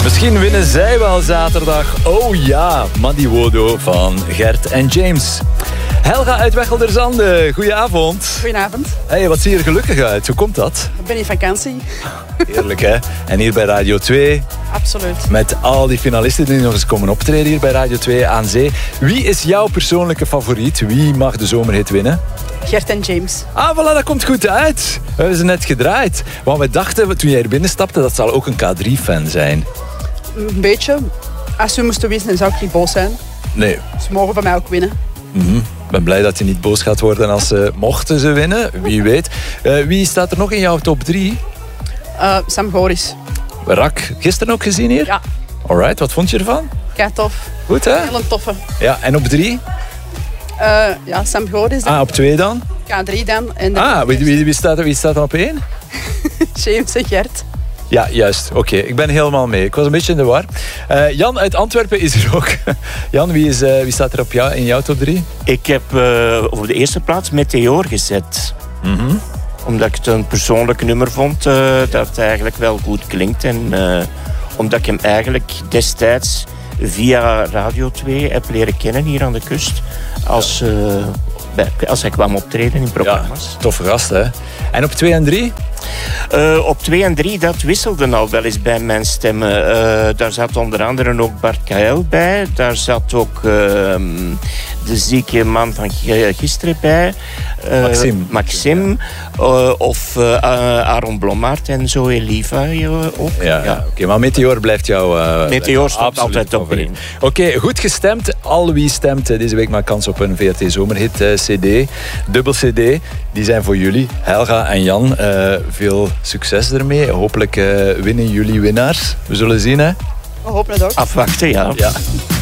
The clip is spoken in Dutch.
Misschien winnen zij wel zaterdag. Oh ja, Madiwodo van Gert en James. Helga uit Wechelderzande, goedenavond. Goedenavond. Hey, wat zie je er gelukkig uit? Hoe komt dat? Ik ben in vakantie. Heerlijk, hè? En hier bij Radio 2... Absoluut. Met al die finalisten die nog eens komen optreden hier bij Radio 2 aan zee. Wie is jouw persoonlijke favoriet? Wie mag de zomerhit winnen? Gert en James. Ah, voilà, dat komt goed uit. We hebben ze net gedraaid. Want we dachten, toen jij er binnen stapte, dat zal ook een K3-fan zijn. Een beetje. Als we moesten winnen, zou ik niet boos zijn. Nee. Ze mogen van mij ook winnen. Ik ben blij dat je niet boos gaat worden als ze mochten ze winnen. Wie weet. Wie staat er nog in jouw top 3? Sam Goris. Rak, gisteren ook gezien hier? Ja. Alright, wat vond je ervan? Kei tof. Goed, hè? Heel een toffe. Ja, en op 3? Ja, Sam Goris. Ah, op 2 dan? K3 dan. En Wie staat dan op 1? James en Gert. Ja, juist. Oké, ik ben helemaal mee. Ik was een beetje in de war. Jan uit Antwerpen is er ook. Jan, wie staat er in jouw top 3? Ik heb op de eerste plaats Meteor gezet. Omdat ik het een persoonlijk nummer vond dat het eigenlijk wel goed klinkt. En omdat ik hem eigenlijk destijds via Radio 2 heb leren kennen hier aan de kust. Als hij kwam optreden in programma's. Ja, toffe gast, hè? En op 2 en 3? Op 2 en 3, dat wisselde al wel eens bij mijn stemmen. Daar zat onder andere ook Bart Kael bij. Daar zat ook de zieke man van gisteren bij. Maxime. Of Aaron Blommaert en Zoe Liva ook. Ja. Oké, maar Meteor blijft jou... Meteor staat altijd op 1. Oké, goed gestemd. Al wie stemt deze week maakt kans op een VRT Zomerhit CD. Dubbel CD. Die zijn voor jullie. Helga en Jan, veel succes ermee. Hopelijk winnen jullie winnaars. We zullen zien, hè? We hopen het ook. Afwachten, ja.